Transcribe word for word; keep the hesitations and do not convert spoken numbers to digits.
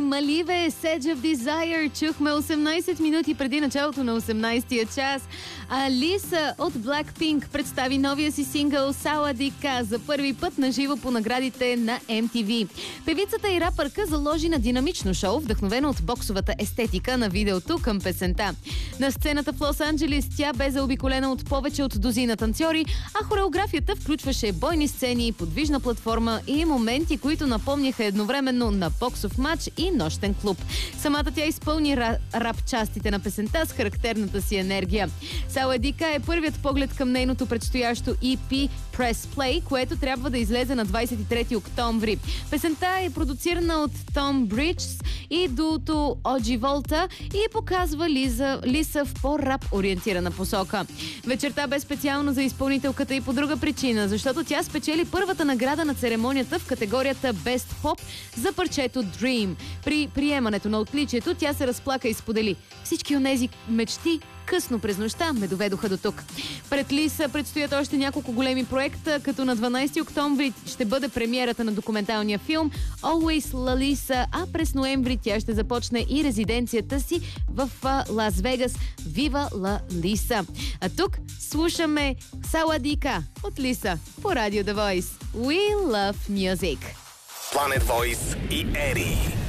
Маливе, Sedge of Desire. Чухме осемнайсет минути преди началото на осемнайсетия час. А Лиса от Blackpink представи новия си сингъл Сауадика за първи път на живо по наградите на Ем Ти Ви. Певицата и рапърка заложи на динамично шоу, вдъхновено от боксовата естетика на видеото към песента. На сцената в Лос-Анджелис тя бе заобиколена от повече от дозина танцори, а хореографията включваше бойни сцени, подвижна платформа и моменти, които напомняха едновременно на боксов матч и нощен клуб. Самата тя изпълни ра- рап частите на песента с характерната си енергия. Сауадика е първият поглед към нейното предстоящо И Пи Press Play, което трябва да излезе на двайсет и трети октомври. Песента е продуцирана от Том Бриджс и дуото Оджи Волта и показва Лиза, Лиса в по-рап ориентирана посока. Вечерта бе специално за изпълнителката и по друга причина, защото тя спечели първата награда на церемонията в категорията Best Pop за парчето Dream. При приемането на отличието тя се разплака и сподели: всички онези мечти късно през нощта ме доведоха до тук. Пред Лиса предстоят още няколко големи проекта, като на дванайсети октомври ще бъде премиерата на документалния филм Always La Lisa, а през ноември тя ще започне и резиденцията си в Лас Вегас Viva La Lisa. А тук слушаме Сауадика от Лиса по Радио The Voice. We love music. Planet Voice и Ери.